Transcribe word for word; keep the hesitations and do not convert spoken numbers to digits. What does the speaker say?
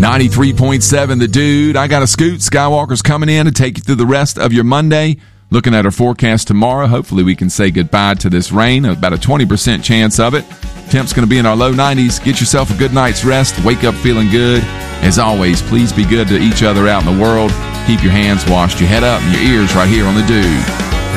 ninety-three point seven The Dude. I got a scoot. Skywalker's coming in to take you through the rest of your Monday. Looking at our forecast tomorrow, hopefully we can say goodbye to this rain. About a twenty percent chance of it. Temp's going to be in our low nineties. Get yourself a good night's rest. Wake up feeling good. As always, please be good to each other out in the world. Keep your hands washed, your head up, and your ears right here on The Dude.